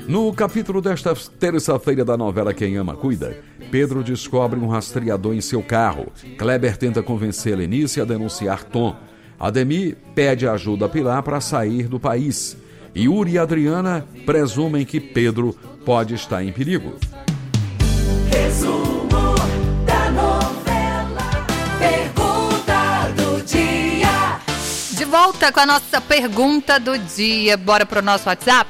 No capítulo desta terça-feira da novela Quem Ama Cuida, Pedro descobre um rastreador em seu carro. Kleber tenta convencer Lenice a denunciar Tom. Ademir pede ajuda a Pilar para sair do país. Yuri e Adriana presumem que Pedro pode estar em perigo. Resumo da novela. Pergunta do dia. De volta com a nossa pergunta do dia. Bora pro nosso WhatsApp,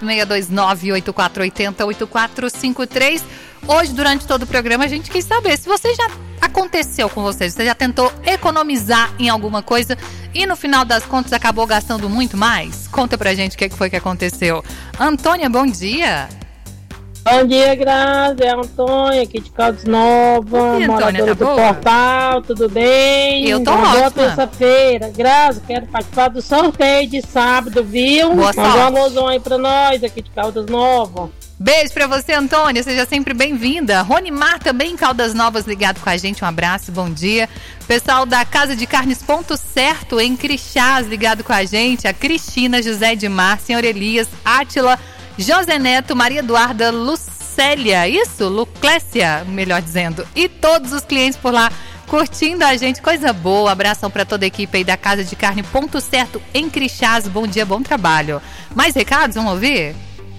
629-8480-8453. Hoje, durante todo o programa, a gente quis saber se você já aconteceu com você. Você já tentou economizar em alguma coisa e no final das contas acabou gastando muito mais? Conta pra gente o que foi que aconteceu. Antônia, bom dia. Bom dia, Grazi. É a Antônia, aqui de Caldas Novas, moradora do Portal, tudo bem? Eu tô ótima. ótima. Boa terça-feira. Grazi, quero participar do sorteio de sábado, viu? Boa sorte. Manda um alôzão aí pra nós, aqui de Caldas Novas. Beijo pra você, Antônia, seja sempre bem-vinda. Ronimar também em Caldas Novas ligado com a gente, um abraço, bom dia. Pessoal da Casa de Carnes Ponto Certo em Crixás ligado com a gente, a Cristina, José Edmar, Senhor Elias, Átila, José Neto, Maria Eduarda, Lucélia, isso? Luclécia, melhor dizendo, e todos os clientes por lá curtindo a gente, coisa boa. Abração pra toda a equipe aí da Casa de Carne Ponto Certo em Crixás, bom dia, bom trabalho. Mais recados, vamos ouvir?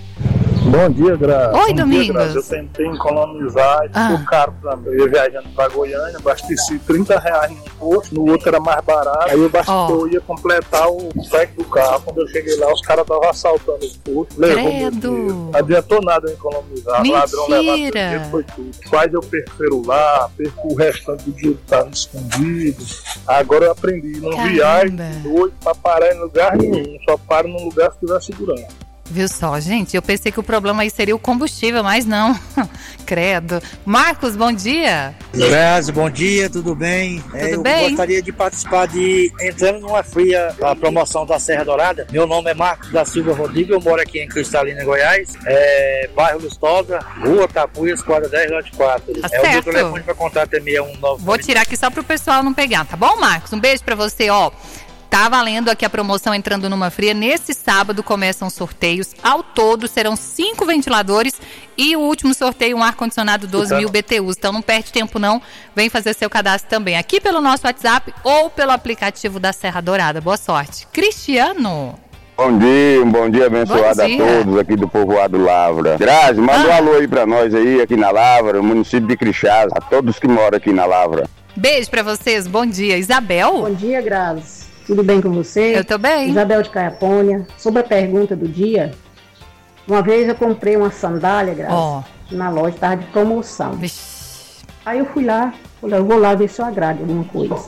Bom dia, Grazi. Oi, Domingos. Eu tentei economizar, ficou caro pra mim. Eu ia viajando pra Goiânia, abasteci R$30 num posto, no outro era mais barato. Aí eu ia completar o cheque do carro. Quando eu cheguei lá, os caras estavam assaltando o posto. Levou meu dinheiro. Não adiantou nada eu economizar. Mentira. O ladrão levava meu dinheiro, foi tudo. Quase eu perco o celular, perco o restante do dinheiro que estava escondido. Agora eu aprendi, não viajo de noite pra parar em lugar nenhum. Só paro num lugar que tiver segurança. Viu só, gente? Eu pensei que o problema aí seria o combustível, mas não. Credo. Marcos, bom dia. Grazi, bom dia, tudo bem? Tudo bem? Eu gostaria de participar entrando numa fria da promoção da Serra Dourada. Meu nome é Marcos da Silva Rodrigo, eu moro aqui em Cristalina, Goiás, bairro Lustosa, Rua Tapuias, quadra 10, lote 4. Tá o meu certo. telefone para contato é 619. Vou tirar aqui só pro pessoal não pegar, tá bom, Marcos? Um beijo pra você, ó. Tá valendo aqui a promoção Entrando Numa Fria. Nesse sábado começam sorteios. Ao todo serão 5 ventiladores e o último sorteio um ar-condicionado 12.000 BTUs. Então não perde tempo não. Vem fazer seu cadastro também aqui pelo nosso WhatsApp ou pelo aplicativo da Serra Dourada. Boa sorte. Cristiano. Bom dia, um bom dia abençoado a todos aqui do povoado Lavra. Grazi, manda um alô aí pra nós aí, aqui na Lavra, município de Crixás, a todos que moram aqui na Lavra. Beijo pra vocês, bom dia. Isabel? Bom dia, Grazi. Tudo bem com você? Eu tô bem. Isabel de Caiapônia. Sobre a pergunta do dia, uma vez eu comprei uma sandália, Grazi, na loja, estava de promoção. Vixe. Aí eu fui lá, falei, eu vou lá ver se eu agrado alguma coisa.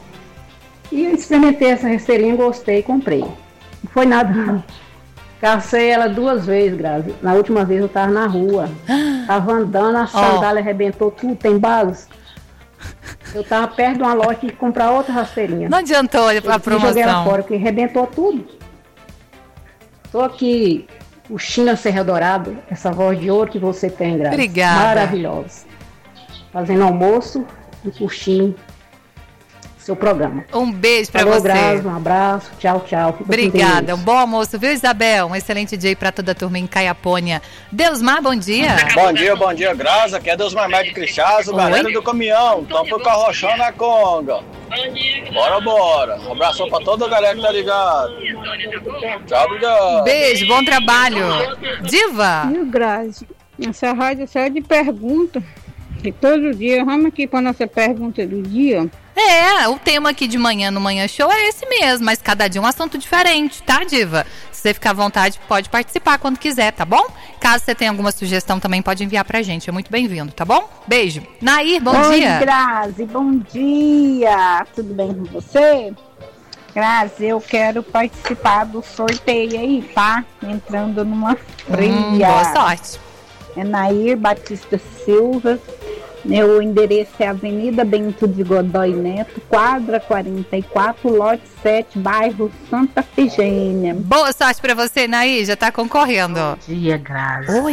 E eu experimentei essa rasteirinha, gostei, comprei. Não foi nada, não. Cacei ela 2 vezes, Grazi. Na última vez eu tava na rua, tava andando, a sandália arrebentou tudo, tem balas. Eu tava perto de uma loja que comprar outra rasteirinha. Não adiantou a promoção. Joguei ela fora, porque arrebentou tudo. Tô aqui, o China Serra Dourada, essa voz de ouro que você tem, Grazi. Obrigada. Maravilhosa. Fazendo almoço e curtindo seu programa. Um beijo pra Falou, você. Grazi, um abraço, tchau, tchau. Fica Obrigada, um bom almoço, viu, Isabel? Um excelente dia aí pra toda a turma em Caiapônia. Deusmar, bom dia. Bom dia, Grazi. Aqui é Deusmar Médio Crixás, o galera do caminhão. Tamo pro carrochão na Conga. Bora. Um abração pra toda a galera que tá ligado. Tchau, obrigado. Beijo, bom trabalho. Diva? Viu, Grazi? Essa rádio é só de pergunta. E todo dia, vamos aqui pra nossa pergunta do dia. O tema aqui de manhã no Manhã Show é esse mesmo, mas cada dia um assunto diferente, tá, Diva? Se você ficar à vontade, pode participar quando quiser, tá bom? Caso você tenha alguma sugestão, também pode enviar pra gente, é muito bem-vindo, tá bom? Beijo. Nair, bom dia. Oi, Grazi, bom dia. Tudo bem com você? Grazi, eu quero participar do sorteio aí, tá? Entrando numa fria. Boa sorte. É Nair Batista Silva. Meu endereço é Avenida Bento de Godoy Neto, quadra 44, lote 7, bairro Santa Efigênia. Boa sorte pra você, Nair, já tá concorrendo. Bom dia, Grazi. Oi.